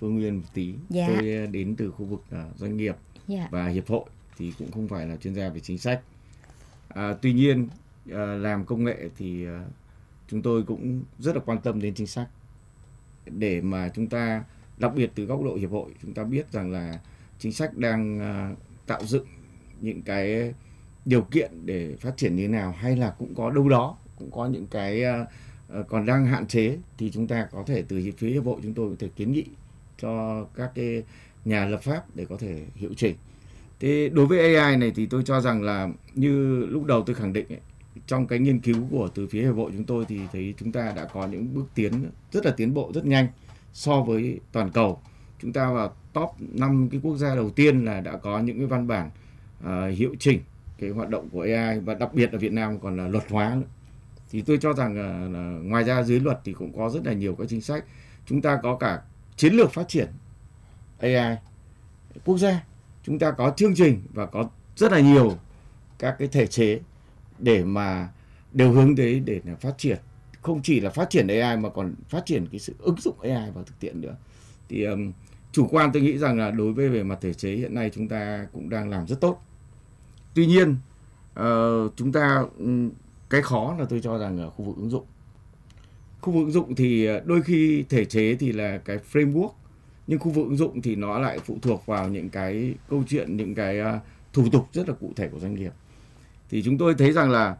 Phương Nguyên một tí. Dạ. Tôi đến từ khu vực doanh nghiệp và hiệp hội thì cũng không phải là chuyên gia về chính sách. Tuy nhiên làm công nghệ thì chúng tôi cũng rất là quan tâm đến chính sách, để mà chúng ta, đặc biệt từ góc độ hiệp hội, chúng ta biết rằng là chính sách đang tạo dựng những cái điều kiện để phát triển như thế nào, hay là cũng có đâu đó cũng có những cái còn đang hạn chế, thì chúng ta có thể từ phía hiệp hội chúng tôi có thể kiến nghị cho các cái nhà lập pháp để có thể hiệu chỉnh. Thế đối với AI này thì tôi cho rằng là như lúc đầu tôi khẳng định ấy, trong cái nghiên cứu của từ phía hiệp hội chúng tôi thì thấy chúng ta đã có những bước tiến rất là tiến bộ rất nhanh so với toàn cầu. Chúng ta vào top 5 cái quốc gia đầu tiên là đã có những cái văn bản hiệu chỉnh cái hoạt động của AI, và đặc biệt là Việt Nam còn là luật hóa nữa. Thì tôi cho rằng là ngoài ra dưới luật thì cũng có rất là nhiều các chính sách. Chúng ta có cả chiến lược phát triển AI quốc gia, chúng ta có chương trình và có rất là nhiều các cái thể chế để mà đều hướng tới để phát triển, không chỉ là phát triển AI mà còn phát triển cái sự ứng dụng AI vào thực tiễn nữa. Thì chủ quan tôi nghĩ rằng là đối với về mặt thể chế hiện nay chúng ta cũng đang làm rất tốt. Tuy nhiên chúng ta cái khó là tôi cho rằng ở khu vực ứng dụng. Khu vực ứng dụng thì đôi khi thể chế thì là cái framework, nhưng khu vực ứng dụng thì nó lại phụ thuộc vào những cái câu chuyện, những cái thủ tục rất là cụ thể của doanh nghiệp. Thì chúng tôi thấy rằng là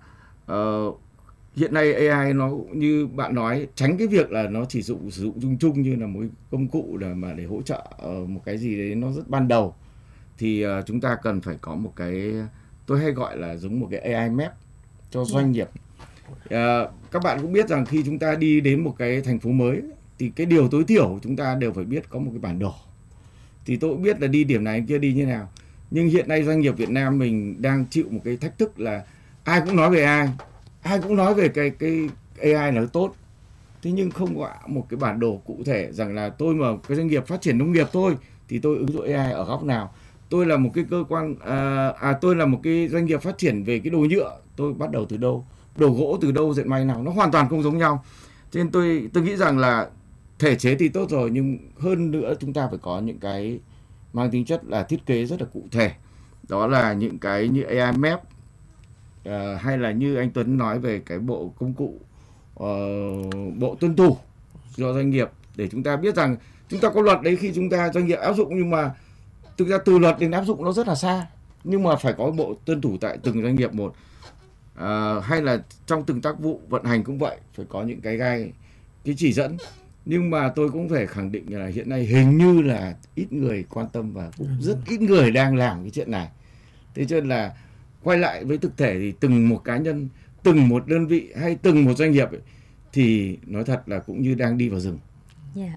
hiện nay AI nó như bạn nói, tránh cái việc là nó chỉ sử dụng chung chung như là một công cụ để hỗ trợ một cái gì đấy nó rất ban đầu, thì chúng ta cần phải có một cái, tôi hay gọi là giống một cái AI map cho doanh nghiệp. Các bạn cũng biết rằng khi chúng ta đi đến một cái thành phố mới thì cái điều tối thiểu chúng ta đều phải biết có một cái bản đồ. Thì tôi cũng biết là đi điểm này kia đi như nào. Nhưng hiện nay doanh nghiệp Việt Nam mình đang chịu một cái thách thức là ai cũng nói về AI, ai cũng nói về cái AI là tốt. Thế nhưng không có một cái bản đồ cụ thể rằng là tôi mà cái doanh nghiệp phát triển nông nghiệp thôi thì tôi ứng dụng AI ở góc nào. Tôi là một cái cơ quan, tôi là một cái doanh nghiệp phát triển về cái đồ nhựa, tôi bắt đầu từ đâu, đồ gỗ từ đâu, dệt may nào, nó hoàn toàn không giống nhau. Cho nên tôi nghĩ rằng là thể chế thì tốt rồi, nhưng hơn nữa chúng ta phải có những cái mang tính chất là thiết kế rất là cụ thể. Đó là những cái như AI Map, hay là như anh Tuấn nói về cái bộ công cụ, bộ tuân thủ cho doanh nghiệp, để chúng ta biết rằng chúng ta có luật đấy khi chúng ta doanh nghiệp áp dụng, nhưng mà thực ra từ luật đến áp dụng nó rất là xa. Nhưng mà phải có bộ tuân thủ tại từng doanh nghiệp một. Hay là trong từng tác vụ vận hành cũng vậy, phải có những cái chỉ dẫn. Nhưng mà tôi cũng phải khẳng định là hiện nay hình như là ít người quan tâm và cũng rất ít người đang làm cái chuyện này. Thế cho nên là quay lại với thực thể thì từng một cá nhân, từng một đơn vị hay từng một doanh nghiệp ấy, thì nói thật là cũng như đang đi vào rừng. Yeah.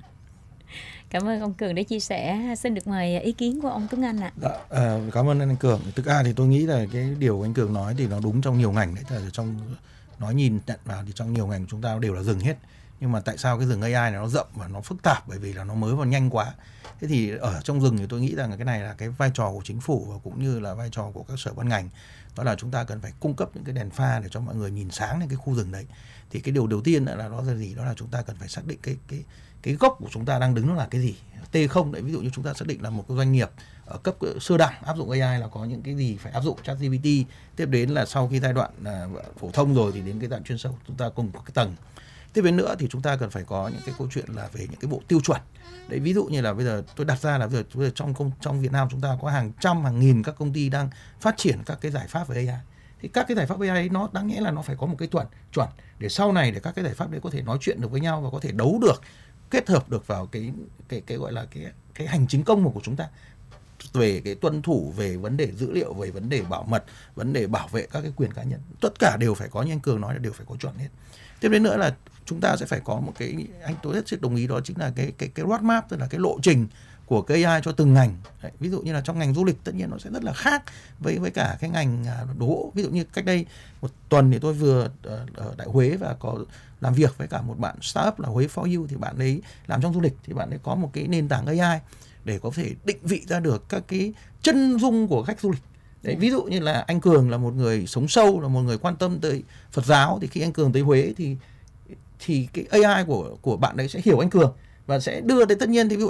Cảm ơn ông Cường đã chia sẻ. Xin được mời ý kiến của ông Tuấn Anh ạ. Cảm ơn anh Cường. Thực ra thì tôi nghĩ là cái điều anh Cường nói thì nó đúng trong nhiều ngành đấy. Trong nói nhìn nhận vào thì trong nhiều ngành chúng ta đều là rừng hết. Nhưng mà tại sao cái rừng AI này nó rộng và nó phức tạp? Bởi vì là nó mới và nhanh quá. Thế thì ở trong rừng thì tôi nghĩ rằng cái này là cái vai trò của chính phủ và cũng như là vai trò của các sở ban ngành. Đó là chúng ta cần phải cung cấp những cái đèn pha để cho mọi người nhìn sáng lên cái khu rừng đấy. Thì cái điều đầu tiên là đó là gì? Đó là chúng ta cần phải xác định cái gốc của chúng ta đang đứng nó là cái gì. T0 đấy, ví dụ như chúng ta xác định là một cái doanh nghiệp ở cấp sơ đẳng áp dụng AI là có những cái gì phải áp dụng ChatGPT. Tiếp đến là sau khi giai đoạn phổ thông rồi thì đến cái đoạn chuyên sâu chúng ta cùng có cái tầng. Tiếp đến nữa thì chúng ta cần phải có những cái câu chuyện là về những cái bộ tiêu chuẩn. Đấy, ví dụ như là bây giờ tôi đặt ra là bây giờ trong Việt Nam chúng ta có hàng trăm hàng nghìn các công ty đang phát triển các cái giải pháp về AI. Thì các cái giải pháp AI nó đáng nghĩa là nó phải có một cái chuẩn để sau này để các cái giải pháp đấy có thể nói chuyện được với nhau và có thể đấu được, kết hợp được vào cái gọi là cái hành chính công của chúng ta, về cái tuân thủ, về vấn đề dữ liệu, về vấn đề bảo mật, vấn đề bảo vệ các cái quyền cá nhân, tất cả đều phải có, như anh Cường nói là đều phải có chuẩn hết. Tiếp đến nữa là chúng ta sẽ phải có một cái, tôi rất đồng ý, đó chính là cái roadmap, tức là cái lộ trình của cái AI cho từng ngành. Đấy, ví dụ như là trong ngành du lịch tất nhiên nó sẽ rất là khác với cả cái ngành đồ gỗ. Ví dụ như cách đây một tuần thì tôi vừa ở tại Huế và có làm việc với cả một bạn startup là Huế for You, thì bạn ấy làm trong du lịch, thì bạn ấy có một cái nền tảng AI để có thể định vị ra được các cái chân dung của khách du lịch. Đấy, ví dụ như là anh Cường là một người sống sâu, là một người quan tâm tới Phật giáo, thì khi anh Cường tới Huế thì cái AI của bạn ấy sẽ hiểu anh Cường và sẽ đưa tới, tất nhiên thì ví dụ